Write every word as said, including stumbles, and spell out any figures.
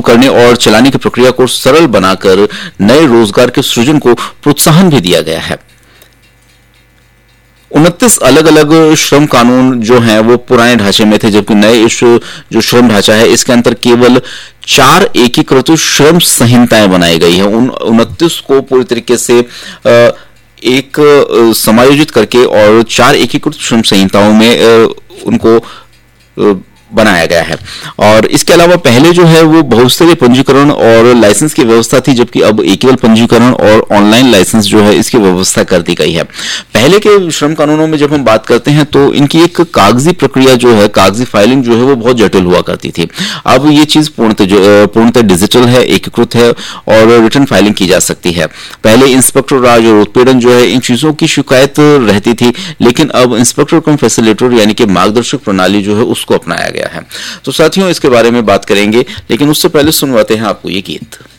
शुरू करने और चलाने की प्रक्रिया को सरल बनाकर नए रोजगार के सृजन को प्रोत्साहन भी दिया गया है। उनतीस अलग अलग श्रम कानून जो हैं वो पुराने ढांचे में थे, जबकि नए इस जो श्रम ढांचा है इसके अंदर केवल चार एकीकृत श्रम संहिताएं बनाई गई है। उन उनतीस को पूरी तरीके से एक समायोजित करके और चार एकीकृत श्रम संहिताओं में उनको बनाया गया है। और इसके अलावा पहले जो है वो बहुस्तरीय पंजीकरण और लाइसेंस की व्यवस्था थी, जबकि अब एकल पंजीकरण और ऑनलाइन लाइसेंस जो है इसकी व्यवस्था कर दी गई है। पहले के श्रम कानूनों में जब हम बात करते हैं तो इनकी एक कागजी प्रक्रिया जो है, कागजी फाइलिंग जो है वो बहुत जटिल हुआ करती थी। अब ये चीज पूर्णतः पूर्णतः डिजिटल है, एकीकृत है और रिटर्न फाइलिंग की जा सकती है। पहले इंस्पेक्टर राज और उत्पीड़न जो है इन चीजों की शिकायत रहती थी, लेकिन अब इंस्पेक्टर कम फैसिलिटेटर यानी कि मार्गदर्शक प्रणाली जो है उसको अपनाया गया है। तो साथियों इसके बारे में बात करेंगे, लेकिन उससे पहले सुनवाते हैं आपको ये गीत।